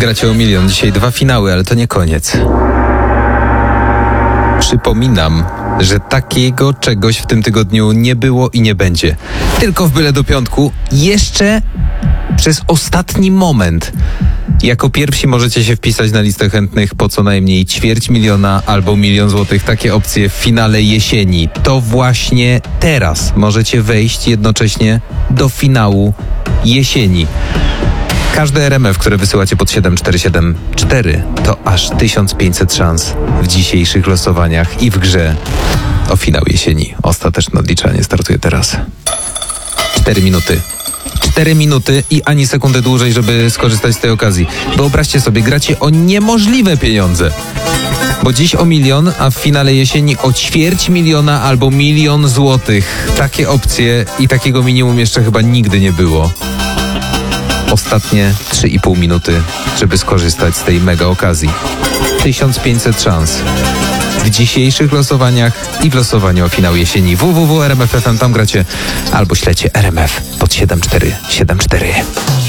Gracie o milion. Dzisiaj 2 finały, ale to nie koniec. Przypominam, że takiego czegoś w tym tygodniu nie było i nie będzie. Tylko w byle do piątku, jeszcze przez ostatni moment. Jako pierwsi możecie się wpisać na listę chętnych po co najmniej 250 000 albo 1 000 000 złotych. Takie opcje w finale jesieni. To właśnie teraz możecie wejść jednocześnie do finału jesieni. Każde RMF, które wysyłacie pod 7474, to aż 1500 szans w dzisiejszych losowaniach i w grze o finał jesieni. Ostateczne odliczanie startuje teraz. 4 minuty. 4 minuty i ani sekundy dłużej, żeby skorzystać z tej okazji. Wyobraźcie sobie, gracie o niemożliwe pieniądze. Bo dziś o 1 000 000, a w finale jesieni o 250 000 albo 1 000 000 złotych. Takie opcje i takiego minimum jeszcze chyba nigdy nie było. Ostatnie 3,5 minuty, żeby skorzystać z tej mega okazji. 1500 szans w dzisiejszych losowaniach i w losowaniu o finał jesieni. www.rmf.fm, tam gracie albo ślecie RMF pod 7474.